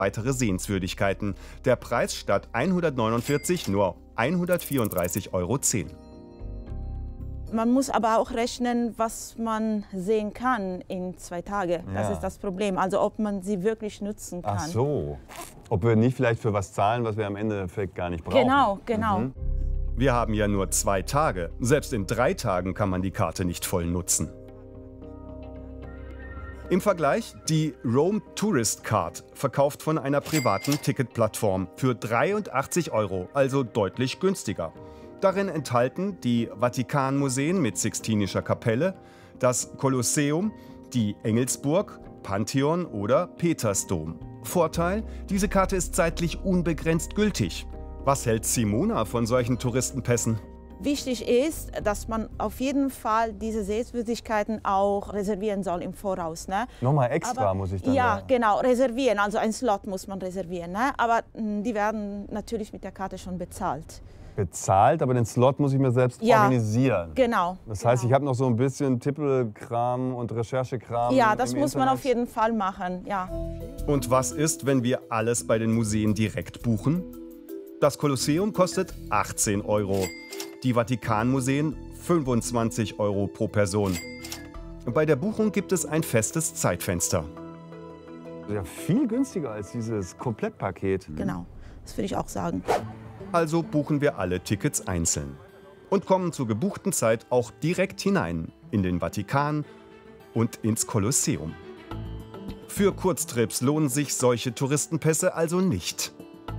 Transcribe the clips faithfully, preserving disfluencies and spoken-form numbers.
weitere Sehenswürdigkeiten. Der Preis statt hundertneunundvierzig nur hundertvierunddreißig Euro zehn. Man muss aber auch rechnen, was man sehen kann in zwei Tagen. Das Ja. ist das Problem. Also ob man sie wirklich nutzen kann. Ach so. Ob wir nicht vielleicht für was zahlen, was wir am Endeffekt gar nicht brauchen. Genau, genau. Mhm. Wir haben ja nur zwei Tage. Selbst in drei Tagen kann man die Karte nicht voll nutzen. Im Vergleich, die Rome Tourist Card, verkauft von einer privaten Ticketplattform für dreiundachtzig Euro, also deutlich günstiger. Darin enthalten die Vatikanmuseen mit Sixtinischer Kapelle, das Kolosseum, die Engelsburg, Pantheon oder Petersdom. Vorteil: Diese Karte ist zeitlich unbegrenzt gültig. Was hält Simona von solchen Touristenpässen? Wichtig ist, dass man auf jeden Fall diese Sehenswürdigkeiten auch reservieren soll im Voraus. Ne? Nochmal extra Aber, muss ich dann. Ja, da- genau, reservieren. Also ein Slot muss man reservieren. Ne? Aber mh, die werden natürlich mit der Karte schon bezahlt. Bezahlt, aber den Slot muss ich mir selbst Ja, organisieren. Genau. Das heißt, genau. ich habe noch so ein bisschen Tippelkram und Recherchekram. Ja, das im muss man Internet. auf jeden Fall machen. Ja. Und was ist, wenn wir alles bei den Museen direkt buchen? Das Kolosseum kostet achtzehn Euro, die Vatikanmuseen fünfundzwanzig Euro pro Person. Bei der Buchung gibt es ein festes Zeitfenster. Ja, viel günstiger als dieses Komplettpaket. Genau, das würde ich auch sagen. Also buchen wir alle Tickets einzeln und kommen zur gebuchten Zeit auch direkt hinein in den Vatikan und ins Kolosseum. Für Kurztrips lohnen sich solche Touristenpässe also nicht.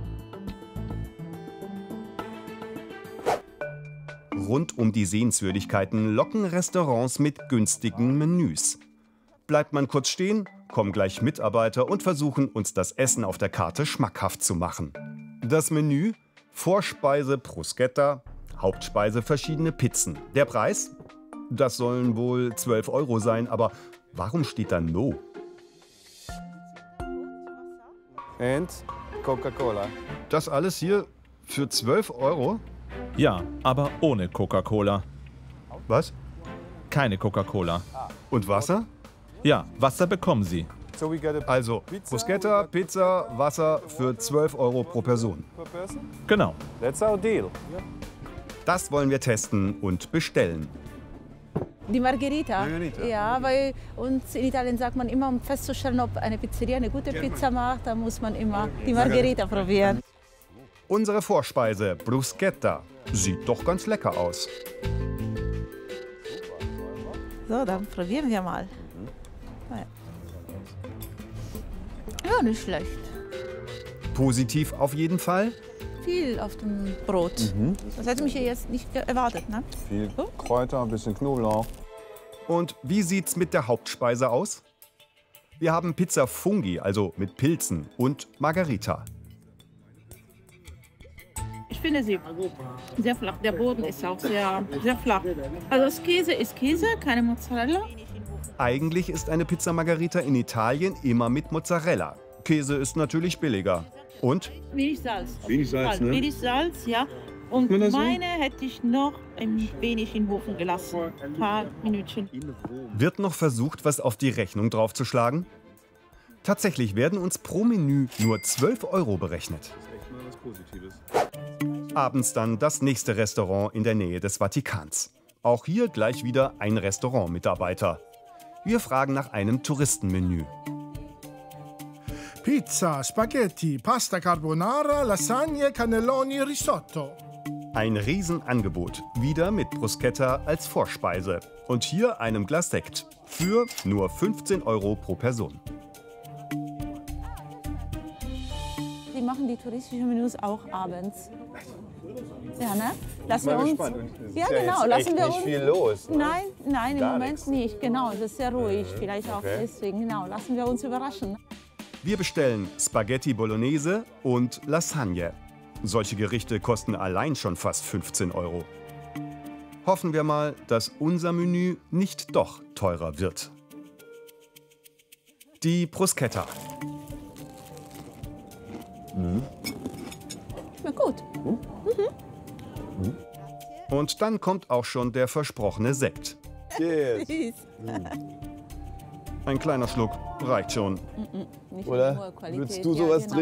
Rund um die Sehenswürdigkeiten locken Restaurants mit günstigen Menüs. Bleibt man kurz stehen, kommen gleich Mitarbeiter und versuchen uns das Essen auf der Karte schmackhaft zu machen. Das Menü: Vorspeise Bruschetta, Hauptspeise verschiedene Pizzen. Der Preis? Das sollen wohl zwölf Euro sein, aber warum steht da No? Und Coca-Cola. Das alles hier für zwölf Euro? Ja, aber ohne Coca-Cola. Was? Keine Coca-Cola. Und Wasser? Ja, Wasser bekommen Sie. So we get a Also Bruschetta, Pizza, Wasser für zwölf Euro pro Person. per person. Genau. That's our deal. Das wollen wir testen und bestellen. Die Margherita. Margherita. Ja, weil uns in Italien sagt man immer, um festzustellen, ob eine Pizzeria eine gute Pizza macht, dann muss man immer die Margherita probieren. Unsere Vorspeise, Bruschetta, sieht doch ganz lecker aus. So, dann probieren wir mal. Ja, nicht schlecht. Positiv auf jeden Fall. Viel auf dem Brot. Das hätte mich ja jetzt nicht ge- erwartet, ne? Viel Kräuter, ein bisschen Knoblauch. Und wie sieht's mit der Hauptspeise aus? Wir haben Pizza Fungi, also mit Pilzen, und Margherita. Ich finde sie sehr flach. Der Boden ist auch sehr, sehr flach. Also das Käse ist Käse, keine Mozzarella. Eigentlich ist eine Pizza Margherita in Italien immer mit Mozzarella. Käse ist natürlich billiger. Und Wenig Salz. Wenig Salz, ne? Wenig Salz, ja. Und man das so? meine hätte ich noch ein wenig in den Ofen gelassen. Ein paar Minütchen. wird noch versucht, was auf die Rechnung draufzuschlagen? Tatsächlich werden uns pro Menü nur zwölf Euro berechnet. Abends dann das nächste Restaurant in der Nähe des Vatikans. Auch hier gleich wieder ein Restaurantmitarbeiter. Wir fragen nach einem Touristenmenü. Pizza, Spaghetti, Pasta Carbonara, Lasagne, Cannelloni, Risotto. Ein Riesenangebot, wieder mit Bruschetta als Vorspeise. Und hier einem Glas Sekt für nur fünfzehn Euro pro Person. Die machen die touristischen Menüs auch abends. Ja, ne? Lassen wir uns. Ja, genau. Lassen wir uns. Nicht viel los. Ne? Nein, nein, im Gar Moment nichts. nicht. Genau, es ist sehr ruhig. Vielleicht auch okay. deswegen. Genau, lassen wir uns überraschen. Wir bestellen Spaghetti Bolognese und Lasagne. Solche Gerichte kosten allein schon fast fünfzehn Euro. Hoffen wir mal, dass unser Menü nicht doch teurer wird. Die Bruschetta. Schmeckt gut. Und dann kommt auch schon der versprochene Sekt. Cheers. Süß. Ein kleiner Schluck reicht schon. Nicht Oder? nur Qualität, Würdest du ja, sowas genau.